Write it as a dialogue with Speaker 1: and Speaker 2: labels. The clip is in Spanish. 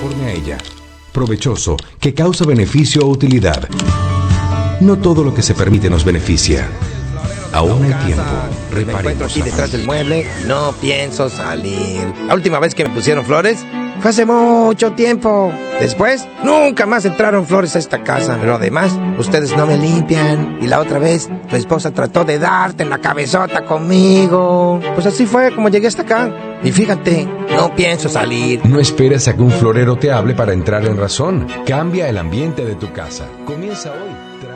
Speaker 1: conforme a ella. Provechoso, que causa beneficio o utilidad. No todo lo que se permite nos beneficia. Aún hay tiempo.
Speaker 2: Me encuentro aquí detrás del mueble y no pienso salir. La última vez que me pusieron flores fue hace mucho tiempo. Después, nunca más entraron flores a esta casa. Pero además, ustedes no me limpian. Y la otra vez, tu esposa trató de darte en la cabezota conmigo. Pues así fue como llegué hasta acá. Y fíjate, no pienso salir.
Speaker 1: No esperes a que un florero te hable para entrar en razón. Cambia el ambiente de tu casa. Comienza hoy.